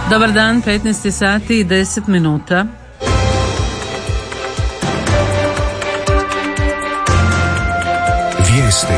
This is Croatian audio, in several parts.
Dobar dan, 15 sati i 10 minuta. Vijesti.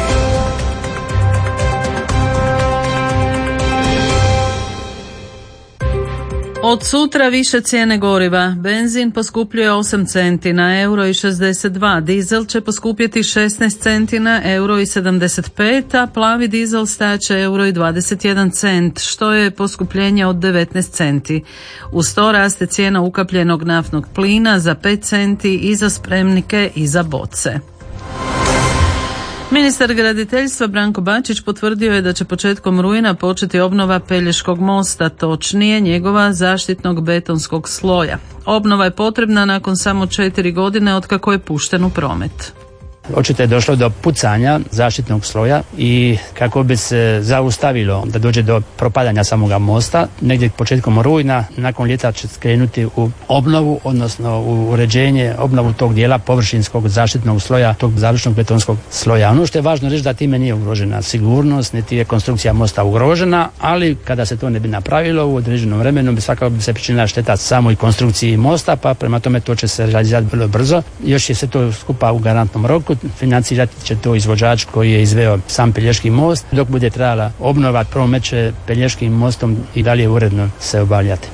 Od sutra više cijene goriva. Benzin poskupljuje 8 centi na euro i 62, dizel će poskupjeti 16 centi na euro i 75, a plavi dizel staće euro i 21 cent, što je poskupljenje od 19 centi. Uz to raste cijena ukapljenog naftnog plina za 5 centi i za spremnike i za boce. Ministar graditeljstva Branko Bačić potvrdio je da će početkom rujna početi obnova Pelješkog mosta, točnije njegova zaštitnog betonskog sloja. Obnova je potrebna nakon samo 4 godine otkako je pušten u promet. Očito je došlo do pucanja zaštitnog sloja i kako bi se zaustavilo da dođe do propadanja samoga mosta, negdje početkom rujna, nakon ljeta će krenuti u obnovu, odnosno u uređenje, obnovu tog dijela površinskog zaštitnog sloja, tog završnog betonskog sloja. Ono što je važno reći da time nije ugrožena sigurnost, niti je konstrukcija mosta ugrožena, ali kada se to ne bi napravilo u određenom vremenu bi svakako bi se pričinila šteta samoj konstrukciji mosta, pa prema tome to će se realizirati vrlo brzo. Još je se to skupa u garantnom roku. Financirati će to izvođač koji je izveo sam Pelješki most. Dok bude trajala obnova, promet će Pelješkim mostom i dalje uredno se obavljati.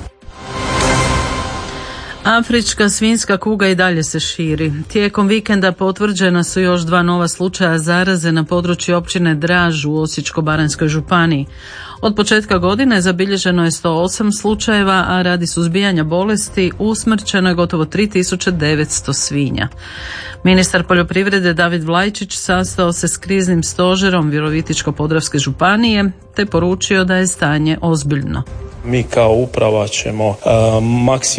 Afrička svinjska kuga i dalje se širi. Tijekom vikenda potvrđena su još 2 nova slučaja zaraze na području općine Draž u Osječko-baranjskoj županiji. Od početka godine zabilježeno je 108 slučajeva, a radi suzbijanja bolesti usmrćeno je gotovo 3900 svinja. Ministar poljoprivrede David Vlajčić sastao se s kriznim stožerom Virovitičko-podravske županije te poručio da je stanje ozbiljno. Mi kao uprava ćemo maksimalno